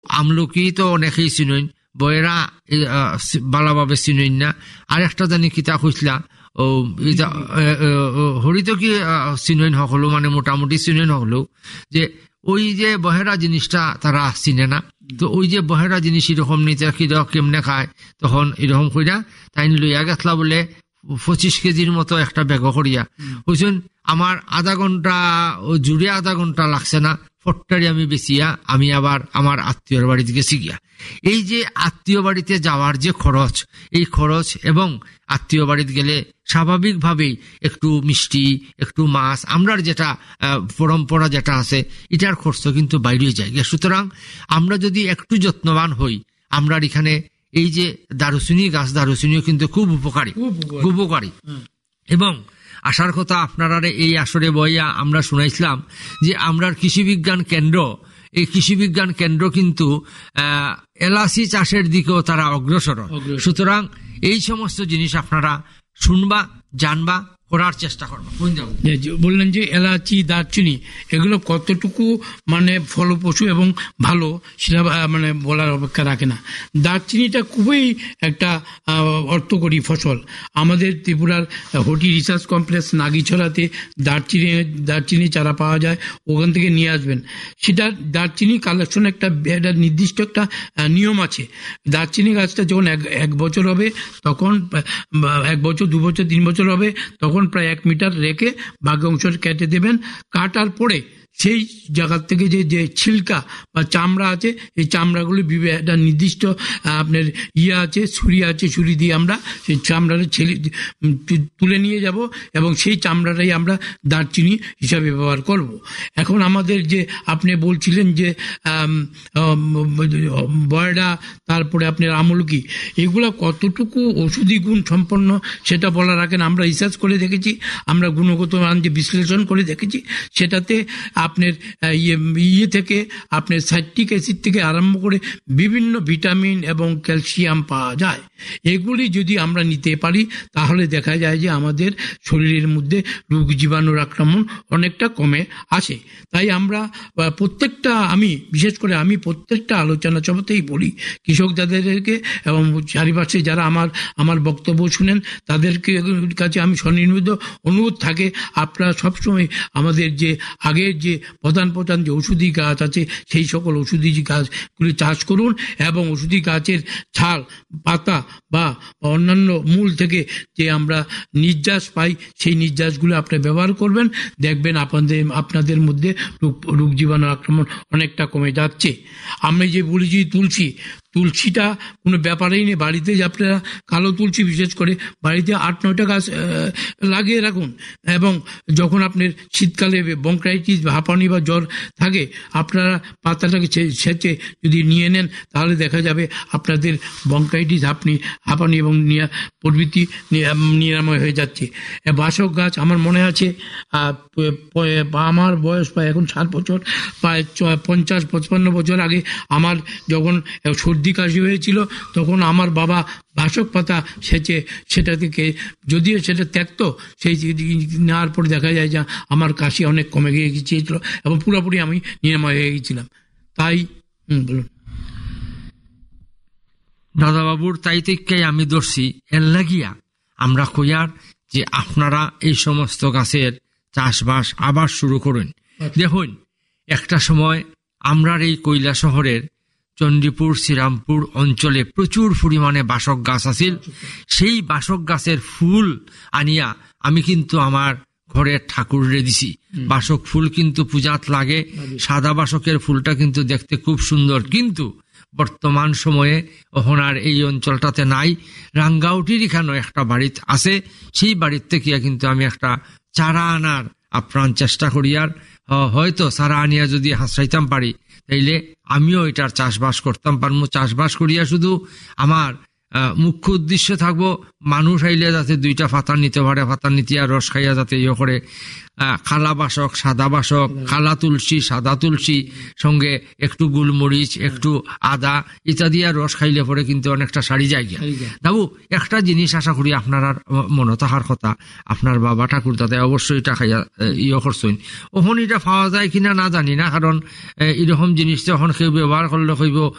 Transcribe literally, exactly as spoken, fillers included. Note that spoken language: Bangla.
আমলকি তো অনেকেই চিনইন, বয়েরা বালাভাবে চিনইন না। আর একটা জানি কিতা খুঁজলা ও হরিত কি চিনইন সকলো, মানে মোটামুটি চিনইন সকলো, যে ওই যে বহেরা জিনিসটা তারা চিনে না। তো ওই যে বহেরা জিনিস এরকম নিতে কেমনে খায়, তখন এরকম কইরা তাই লইয়া গেছলা বলে পঁচিশ কেজির মতো একটা বেগ করিয়া বুঝছেন। আমার আধা ঘন্টা জুড়ে আধা ঘন্টা লাগছে না, ফট্টারি আমি বেচিয়া আমি আবার আমার আত্মীয়র বাড়িতে গেছি গিয়া। এই যে আত্মীয় বাড়িতে যাওয়ার যে খরচ, এই খরচ এবং আত্মীয় বাড়িতে গেলে স্বাভাবিকভাবেই একটু মিষ্টি, একটু মাছ, আমরার যেটা পরম্পরা যেটা আছে এটার খরচ কিন্তু বাইরে যায়। সুতরাং আমরা যদি একটু যত্নবান হই, আমরা এখানে এই যে দারুচিনি গাছ, দারুচিনিও কিন্তু খুব উপকারী, খুব উপকারী। এবং আসার কথা আপনারা এই আসরে বইয়া আমরা শুনাইছিলাম যে আমরা কৃষি বিজ্ঞান কেন্দ্র, এই কৃষি বিজ্ঞান কেন্দ্র কিন্তু আহ এলাচি চাষের দিকেও তারা অগ্রসর। সুতরাং এই সমস্ত জিনিস আপনারা শুনবা, জানবা, করার চেষ্টা করবা। বললেন যে এলাচি, দারচিনি এগুলো কতটুকু মানে ফলপ্রসূ এবং ভালো সেটা মানে বলার অপেক্ষা রাখে না। দারচিনিটা খুবই একটা অর্থকরী ফসল। আমাদের ত্রিপুরার হটি রিসার্চ কমপ্লেক্স নাগিছড়াতে দারচিনি দারচিনি চারা পাওয়া যায়, ওখান থেকে নিয়ে আসবেন। সেটা দারচিনি কালেকশন একটা একটা নির্দিষ্ট একটা নিয়ম আছে। দারচিনি গাছটা যখন এক এক বছর হবে, তখন এক বছর দু বছর তিন বছর হবে, তখন প্রায় এক মিটার রেখে বাকি অংশ কেটে দেবেন। কাটার পরে সেই জায়গা থেকে যে যে ছিলকা বা চামড়া আছে, এই চামড়াগুলি একটা নির্দিষ্ট আপনার ইয়ে আছে, ছুরি আছে, ছুরি দিয়ে আমরা সেই চামড়াটা ছেলে তুলে নিয়ে যাব এবং সেই চামড়াটাই আমরা দারচিনি হিসাবে ব্যবহার করব। এখন আমাদের যে আপনি বলছিলেন যে বয়ডা, তারপরে আপনার আমলকি, এগুলা কতটুকু ওষুধি গুণ সম্পন্ন সেটা বলা রাখেন। আমরা রিসার্চ করে দেখেছি, আমরা গুণগত মান যে বিশ্লেষণ করে দেখেছি, সেটাতে আপনার ইয়ে ইয়ে থেকে আপনার সাইট্রিক অ্যাসিড থেকে আরম্ভ করে বিভিন্ন ভিটামিন এবং ক্যালসিয়াম পাওয়া যায়। এগুলি যদি আমরা নিতে পারি তাহলে দেখা যায় যে আমাদের শরীরের মধ্যে রোগ জীবাণুর আক্রমণ অনেকটা কমে আসে। তাই আমরা প্রত্যেকটা, আমি বিশেষ করে আমি প্রত্যেকটা আলোচনা সভাতেই বলি কৃষক যাদেরকে এবং চারিপাশে যারা আমার আমার বক্তব্য শুনেন তাদেরকে কাছে আমি স্বনির্মিত অনুরোধ থাকে, আপনারা সবসময় আমাদের যে আগের যে প্রধান প্রধান যে ওষুধি গাছ আছে সেই সকল ওষুধি গাছগুলি চাষ করুন এবং ওষুধি গাছের ছাল, পাতা বা অন্যান্য মূল থেকে যে আমরা নির্যাস পাই সেই নির্যাসগুলো আপনি ব্যবহার করবেন, দেখবেন আপনাদের আপনাদের মধ্যে রোগ রোগ জীবাণু আক্রমণ অনেকটা কমে যাচ্ছে। আমি যে বলেছি তুলসী, তুলসীটা কোনো ব্যাপারেই নেই। বাড়িতে যে আপনারা কালো তুলসী বিশেষ করে বাড়িতে আট নয়টা গাছ লাগিয়ে রাখুন এবং যখন আপনার শীতকালে ব্রঙ্কাইটিস বা হাঁপানি বা জ্বর থাকে, আপনারা পাতাটাকে সেচে যদি নিয়ে নেন তাহলে দেখা যাবে আপনাদের ব্রঙ্কাইটিস, আপনি হাঁপানি এবং প্রভৃতি নিরাময় হয়ে যাচ্ছে। বাসক গাছ আমার মনে আছে, আমার বয়স প্রায় এখন ষাট বছর, প্রায় পঞ্চাশ পঁচপান্ন বছর আগে আমার যখন সর্দি কাশি হয়েছিল তখন আমার বাবা বাসক পাতা সেচে সেটা থেকে, যদিও সেটা ত্যাক্ত, সেই নেওয়ার পর দেখা যায় যে আমার কাশি অনেক কমে গিয়ে গিয়েছিল এবং পুরোপুরি আমি নিরাময় হয়ে গিয়েছিলাম। তাই বলুন দাদাবাবুর তাই থেকেই আমি দর্শি এর লাগিয়া আমরা কইয়ার যে আপনারা এই সমস্ত গাছের চাষবাস আবার শুরু করুন। দেখুন, একটা সময় আমরার এই কৈলা শহরের চণ্ডীপুর শ্রীরামপুর অঞ্চলে প্রচুর পরিমাণে বাসক গাছ আছিল। সেই বাসক গাছের ফুল আনিয়া আমি কিন্তু আমার ঘরের ঠাকুরে দিছি। বাসক ফুল কিন্তু পূজাত লাগে, সাদা বাসকের ফুলটা কিন্তু দেখতে খুব সুন্দর, কিন্তু বর্তমান সময়ে ওহনার এই অঞ্চলটাতে নাই। রাঙ্গাউটির এখানে একটা বাড়িতে আছে, সেই বাড়ির থেকে কিন্তু আমি একটা চারা আনার আপ্রাণ চেষ্টা করি। আর হয়তো চারা আনিয়া যদি হাসাইতাম পারি তাইলে আমিও এটার চাষবাস করতাম পারবো। চাষবাস করিয়া শুধু আমার মুখ্য উদ্দেশ্য থাকবো মানুষ আইলে যাতে দুইটা ফাতা নিতে পারে, ফাতা নিতিয়া রস খাইয়া যাতে ইয়ে করে। খালা বাসক, সাদা বাসক, খালা তুলসী, সাদা তুলসী, সঙ্গে একটু গোলমরিচ, একটু আদা ইত্যাদি আর রস খাইলে পরে কিন্তু অনেকটা সারি যায় গিয়া। বাবু একটা জিনিস আশা করি আপনার মনে থাকার কথা, আপনার বাবা ঠাকুর দাদা অবশ্যই এটা খাইয়া ইয়ে করছেন। ওখন এটা পাওয়া যায় কিনা না জানি না, কারণ এরকম জিনিস যখন কেউ ব্যবহার করলে কইব